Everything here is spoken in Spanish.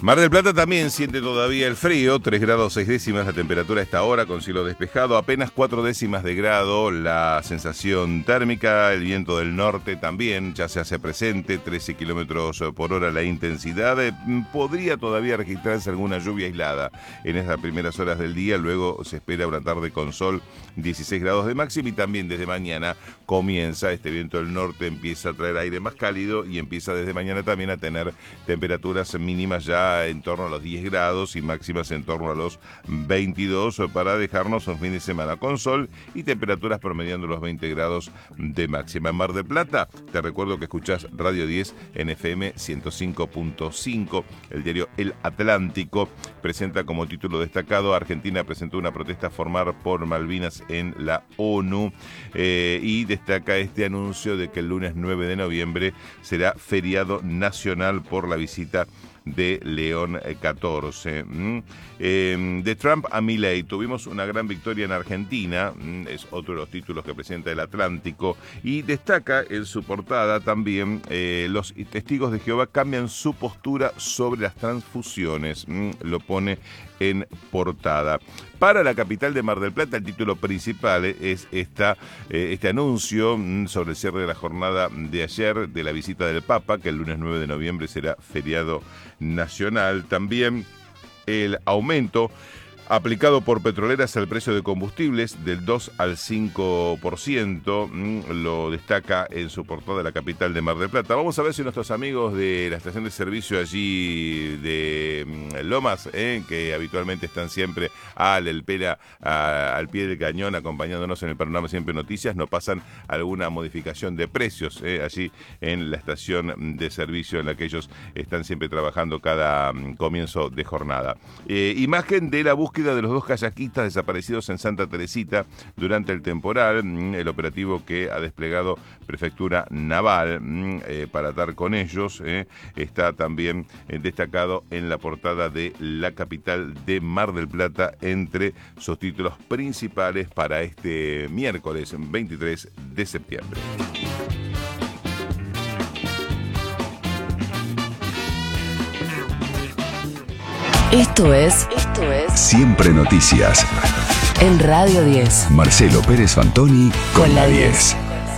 Mar del Plata también siente todavía el frío, 3 grados 6 décimas la temperatura a esta hora con cielo despejado, apenas 4 décimas de grado la sensación térmica, el viento del norte también ya se hace presente, 13 kilómetros por hora la intensidad, podría todavía registrarse alguna lluvia aislada en estas primeras horas del día, luego se espera una tarde con sol, 16 grados de máxima y también desde mañana comienza este viento del norte, empieza a traer aire más cálido y empieza desde mañana también a tener temperaturas mínimas ya en torno a los 10 grados y máximas en torno a los 22 para dejarnos un fin de semana con sol y temperaturas promediando los 20 grados de máxima. En Mar del Plata, te recuerdo que escuchás Radio 10 en FM 105.5. El diario El Atlántico presenta como título destacado: Argentina presentó una protesta formal por Malvinas en la ONU y destaca este anuncio de que el lunes 9 de noviembre será feriado nacional por la visita de León XIV. De Trump a Milei, tuvimos una gran victoria en Argentina, es otro de los títulos que presenta El Atlántico, y destaca en su portada también los testigos de Jehová cambian su postura sobre las transfusiones, lo pone en portada. Para la capital de Mar del Plata, el título principal es este anuncio sobre el cierre de la jornada de ayer de la visita del Papa, que el lunes 9 de noviembre será feriado nacional. También el aumento aplicado por petroleras al precio de combustibles del 2 al 5%, lo destaca en su portada de la capital de Mar del Plata. Vamos a ver si nuestros amigos de la estación de servicio allí de Lomas, que habitualmente están siempre al pie del cañón acompañándonos en el Panorama Siempre Noticias, nos pasan alguna modificación de precios allí en la estación de servicio en la que ellos están siempre trabajando cada comienzo de jornada. Imagen de la búsqueda de los 2 kayakistas desaparecidos en Santa Teresita durante el temporal, el operativo que ha desplegado Prefectura Naval para dar con ellos, está también destacado en la portada de la capital de Mar del Plata entre sus títulos principales para este miércoles 23 de septiembre. Esto es Siempre Noticias. En Radio 10. Marcelo Pérez Fantoni con la 10.